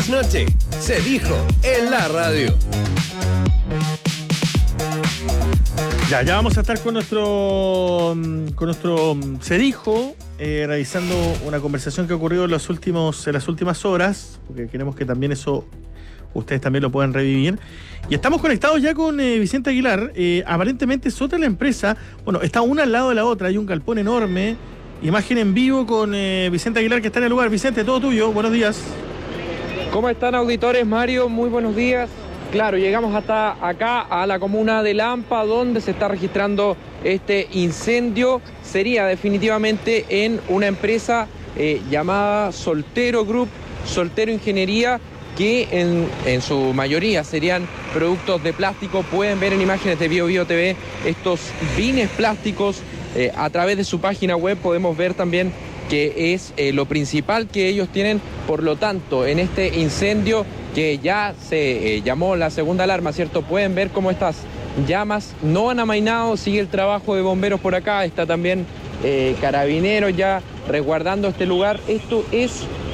trasnoche. Se dijo en la radio. Ya vamos a estar con nuestro Se dijo, realizando una conversación que ha ocurrido en las últimas horas, porque queremos que también eso ustedes también lo puedan revivir. Y estamos conectados ya con Vicente Aguilar. Aparentemente es otra la empresa. Bueno, está una al lado de la otra, hay un galpón enorme. Imagen en vivo con Vicente Aguilar, que está en el lugar. Vicente, todo tuyo, buenos días. ¿Cómo están, auditores? Mario, muy buenos días. Claro, llegamos hasta acá a la comuna de Lampa, donde se está registrando este incendio. Sería definitivamente en una empresa llamada Soltero Group, Soltero Ingeniería, que en su mayoría serían productos de plástico. Pueden ver en imágenes de BioBio TV estos bines plásticos. A través de su página web podemos ver también que es lo principal que ellos tienen. Por lo tanto, en este incendio que ya se llamó la segunda alarma, ¿cierto? Pueden ver cómo estas llamas no han amainado, sigue el trabajo de bomberos por acá, está también carabineros ya resguardando este lugar. Esto es